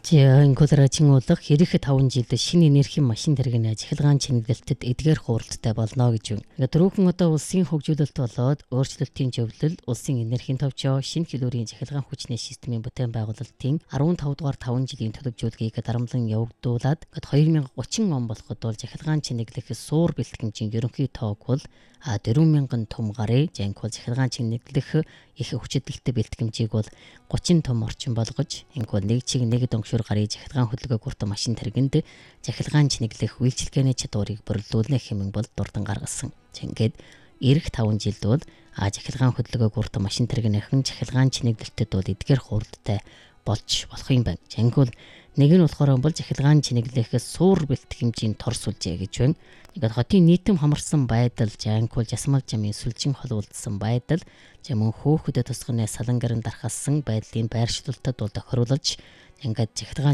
Инколрачин уулах ирэх 5 жилд шинэ энерги машин тэрэгний ажихлагын чиглэлтэд эдгээр хууралтай болно гэж байна. Түрүүхэн одоо улсын хөгжүүлэлт болоод өөрчлөлтийн зөвлөл, улсын энергийн товчоо, шинэ хэлбэрийн захиргаан хүчний системийн бүтээн байгуулалтын 15 дугаар 5 жилийн төлөвлөгөөгийг дарамтлан явагдуулаад 2030 он болоход бол захиргаан чиглэлэх суур бэлтгэмжийн ерөнхий тоог бол 4000 том гарыг жанкул захиргаан чиглэлэх их хүчтэй бэлтгэмжийг бол 30 том орчим болгож инкол нэг чиг нэг дөнгөшөр гарыг захиргаан хөдөлгөөх урт машин тэргэнд захиргаан чиглэлэх үйлчлэгээний чадварыг бүрэлдүүлнэ хэмээн бол дурдан гаргасан. Ингээд ирэх 5 жилд бол захиргаан хөдөлгөөх урт машин тэргэнийхэн захиргаан чиглэлтэд бол эдгээр хууралтай болж болох юм байна. Жангуул нэг нь болохоор бол захиргаан чиглэлээс суур бэлтгэмжийн торс үлжээ гэж байна. Ингээд хотын нийтэм хамарсан байдал, жанкул жасмал жамын сүлжин холуулсан байдал, мөн хөөхөдөд тусганы салангарын дархалсан байдлын байршлалтад бол тохируулж ингээд захиргаан